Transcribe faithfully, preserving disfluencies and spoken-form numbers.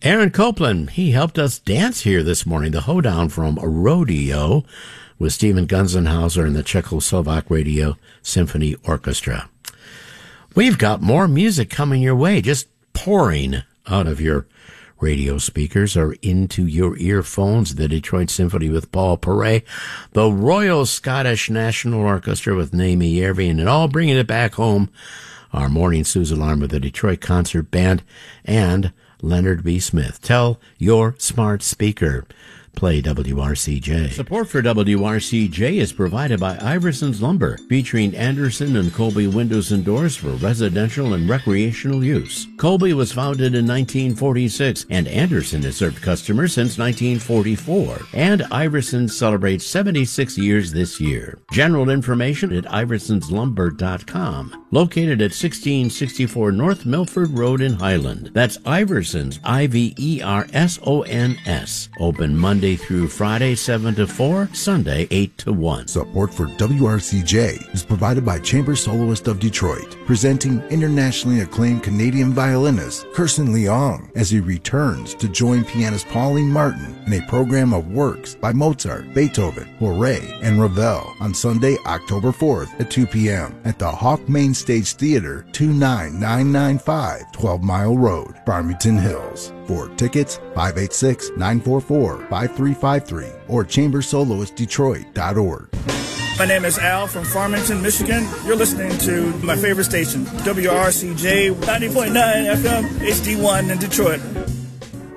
Aaron Copland, he helped us dance here this morning, the hoedown from Rodeo with Stephen Gunzenhauser and the Czechoslovak Radio Symphony Orchestra. We've got more music coming your way, just pouring out of your radio speakers or into your earphones. The Detroit Symphony with Paul Paray, the Royal Scottish National Orchestra with Naomi Järvi, and all bringing it back home, our Morning Sue's Alarm with the Detroit Concert Band and Leonard B. Smith. Tell your smart speaker. Play W R C J. Support for W R C J is provided by Iverson's Lumber, featuring Anderson and Colby windows and doors for residential and recreational use. Colby was founded in nineteen forty-six, and Anderson has served customers since nineteen forty-four. And Iverson celebrates seventy-six years this year. General information at iversons lumber dot com. Located at sixteen sixty-four North Milford Road in Highland. That's Iversons, I V E R S O N S. Open Monday through Friday, seven to four, Sunday, eight to one. Support for W R C J is provided by Chamber Soloist of Detroit, presenting internationally acclaimed Canadian violinist Kirsten Leong as he returns to join pianist Pauline Martin in a program of works by Mozart, Beethoven, Fauré, and Ravel on Sunday, October fourth at two p.m. at the Hawk Main Stage Theater, two nine nine nine five twelve Mile Road, Farmington Hills. For tickets, five eight six, nine four four, five three five three or chamber soloist detroit dot org. My name is Al from Farmington, Michigan. You're listening to my favorite station, W R C J ninety point nine F M, H D one in Detroit.